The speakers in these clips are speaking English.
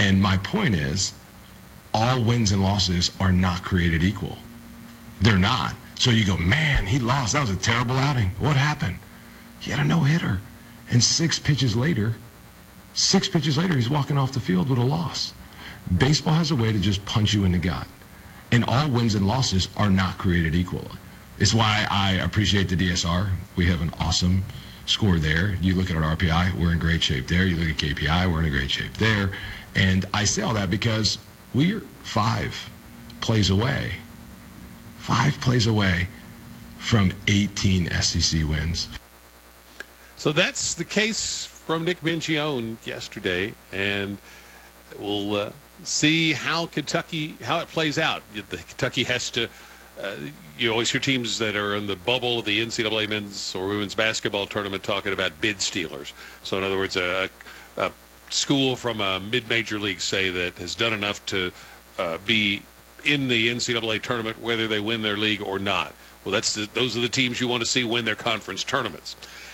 And my point is, all wins and losses are not created equal. They're not. So you go, man, he lost. That was a terrible outing. What happened? He had a no-hitter. And 6 pitches later, he's walking off the field with a loss. Baseball has a way to just punch you in the gut. And all wins and losses are not created equal. It's why I appreciate the DSR. We have an awesome score there. You look at our RPI, we're in great shape there. You look at KPI, we're in a great shape there. And I say all that because we're 5 plays away. 5 plays away from 18 SEC wins. So that's the case from Nick Mingione yesterday, and we'll see how it plays out. Kentucky has to. You always hear teams that are in the bubble of the NCAA men's or women's basketball tournament talking about bid stealers. So in other words, a school from a mid-major league, say, that has done enough to be in the NCAA tournament, whether they win their league or not. Well, those are the teams you want to see win their conference tournaments.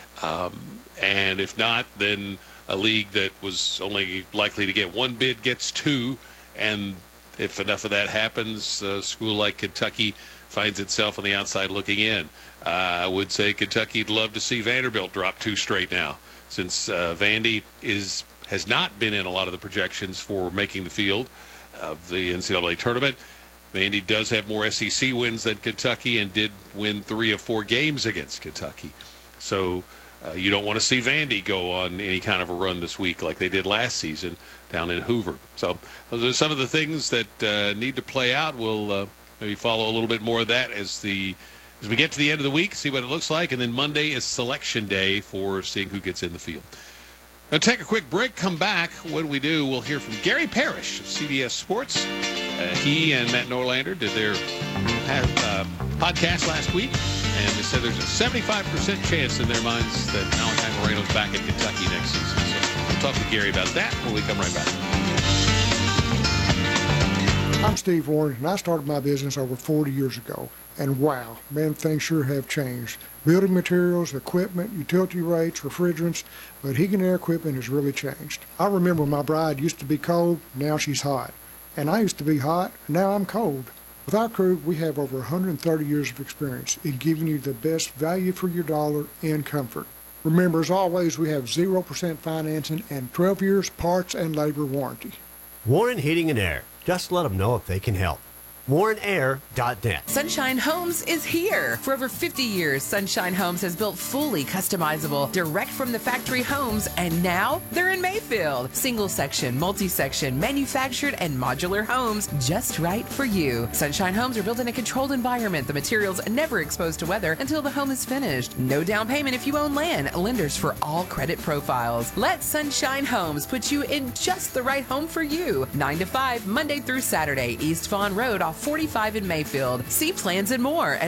And if not, then a league that was only likely to get 1 bid gets 2. And if enough of that happens, a school like Kentucky finds itself on the outside looking in. I would say Kentucky'd love to see Vanderbilt drop 2 straight now, since Vandy has not been in a lot of the projections for making the field of the NCAA tournament. Vandy does have more SEC wins than Kentucky and did win 3 of 4 games against Kentucky. So you don't want to see Vandy go on any kind of a run this week like they did last season down in Hoover. So those are some of the things that need to play out. We'll maybe follow a little bit more of that as we get to the end of the week, see what it looks like. And then Monday is selection day for seeing who gets in the field. Now take a quick break, come back. When we do, we'll hear from Gary Parrish of CBS Sports. He and Matt Norlander did their podcast last week, and they said there's a 75% chance in their minds that Malachi Moreno's back at Kentucky next season. So we'll talk to Gary about that when we come right back. I'm Steve Warren, and I started my business over 40 years ago. And wow, man, things sure have changed. Building materials, equipment, utility rates, refrigerants, but heating and air equipment has really changed. I remember my bride used to be cold, now she's hot. And I used to be hot, now I'm cold. With our crew, we have over 130 years of experience in giving you the best value for your dollar and comfort. Remember, as always, we have 0% financing and 12 years parts and labor warranty. Warren Heating and Air. Just let them know if they can help. WarrenAir.net. Sunshine Homes is here. For over 50 years, Sunshine Homes has built fully customizable, direct from the factory homes, and now they're in Mayfield. Single section, multi-section, manufactured and modular homes just right for you. Sunshine Homes are built in a controlled environment. The materials never exposed to weather until the home is finished. No down payment if you own land. Lenders for all credit profiles. Let Sunshine Homes put you in just the right home for you. 9 to 5, Monday through Saturday, East Fawn Road off 45 in Mayfield. See plans and more at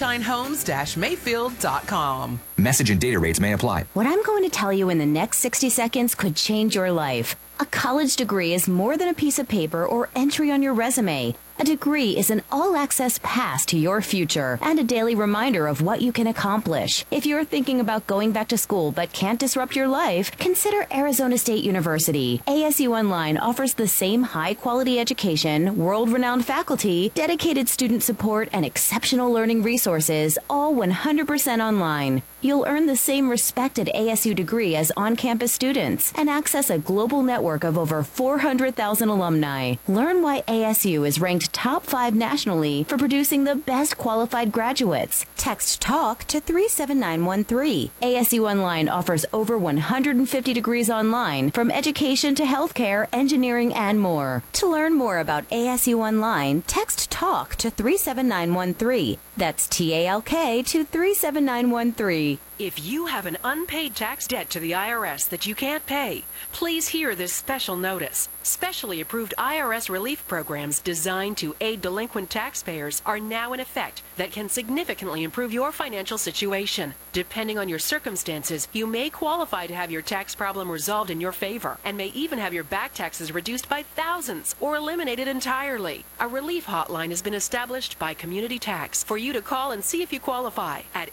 sunshinehomes-mayfield.com. Message and data rates may apply. What I'm going to tell you in the next 60 seconds could change your life. A college degree is more than a piece of paper or entry on your resume. A degree is an all-access pass to your future and a daily reminder of what you can accomplish. If you're thinking about going back to school but can't disrupt your life, consider Arizona State University. ASU Online offers the same high-quality education, world-renowned faculty, dedicated student support, and exceptional learning resources, all 100% online. You'll earn the same respected ASU degree as on-campus students and access a global network of over 400,000 alumni. Learn why ASU is ranked top 5 nationally for producing the best qualified graduates. Text TALK to 37913. ASU Online offers over 150 degrees online, from education to healthcare, engineering, and more. To learn more about ASU Online, text TALK to 37913. That's TALK to 37913. If you have an unpaid tax debt to the IRS that you can't pay, please hear this special notice. Specially approved IRS relief programs designed to aid delinquent taxpayers are now in effect that can significantly improve your financial situation. Depending on your circumstances, you may qualify to have your tax problem resolved in your favor and may even have your back taxes reduced by thousands or eliminated entirely. A relief hotline has been established by Community Tax for you to call and see if you qualify at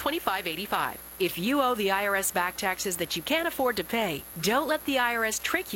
800-260-2585. If you owe the IRS back taxes that you can't afford to pay, don't let the IRS trick you